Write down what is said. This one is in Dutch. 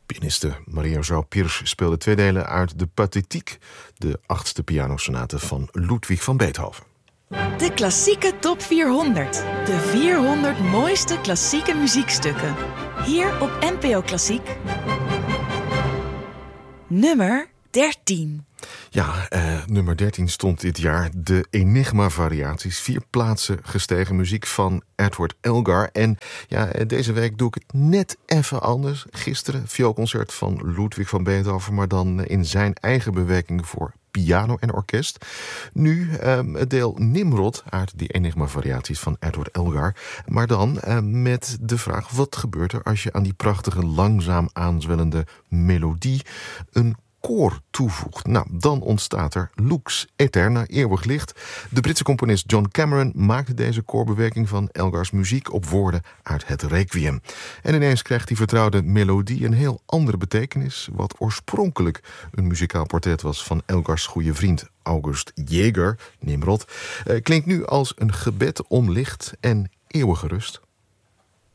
Pianiste Maria-Jo Pires speelde twee delen uit de Pathétique, de 8e pianosonate van Ludwig van Beethoven. De klassieke top 400. De 400 mooiste klassieke muziekstukken. Hier op NPO Klassiek. Nummer 13. Ja, nummer 13 stond dit jaar de Enigma-variaties. 4 plaatsen gestegen muziek van Edward Elgar. En ja, deze week doe ik het net even anders. Gisteren vioolconcert van Ludwig van Beethoven, maar dan in zijn eigen bewerking voor piano en orkest. Nu het deel Nimrod uit die Enigma-variaties van Edward Elgar. Maar dan met de vraag, wat gebeurt er als je aan die prachtige langzaam aanzwellende melodie een koor toevoegt? Nou, dan ontstaat er Lux Aeterna, eeuwig licht. De Britse componist John Cameron maakte deze koorbewerking van Elgars muziek op woorden uit het Requiem. En ineens krijgt die vertrouwde melodie een heel andere betekenis. Wat oorspronkelijk een muzikaal portret was van Elgars goede vriend August Jäger, Nimrod, klinkt nu als een gebed om licht en eeuwige rust.